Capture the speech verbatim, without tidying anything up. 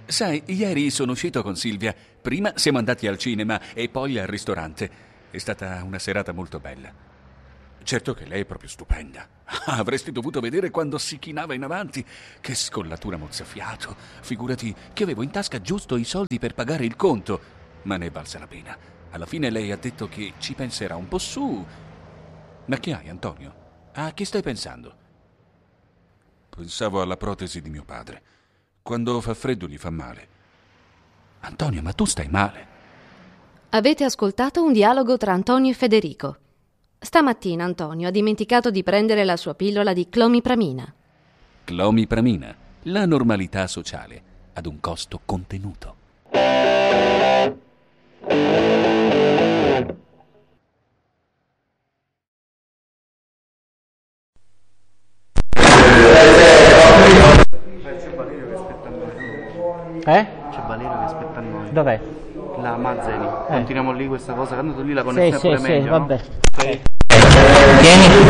Sai, ieri sono uscito con Silvia. Prima siamo andati al cinema e poi al ristorante. È stata una serata molto bella. Certo che lei è proprio stupenda. Avresti dovuto vedere quando si chinava in avanti. Che scollatura mozzafiato. Figurati che avevo in tasca giusto i soldi per pagare il conto. Ma ne è valsa la pena. Alla fine lei ha detto che ci penserà un po' su. Ma che hai, Antonio? A chi stai pensando? Pensavo alla protesi di mio padre. Quando fa freddo gli fa male. Antonio, ma tu stai male? Avete ascoltato un dialogo tra Antonio e Federico. Stamattina Antonio ha dimenticato di prendere la sua pillola di clomipramina. Clomipramina, la normalità sociale, ad un costo contenuto. Eh? C'è Valerio che aspetta a noi. Dov'è? La Mazzeni. Eh. Continuiamo lì questa cosa, tanto lì la Sì, connessione sì, è pure sì, meglio, vabbè. no? Sì. Vieni.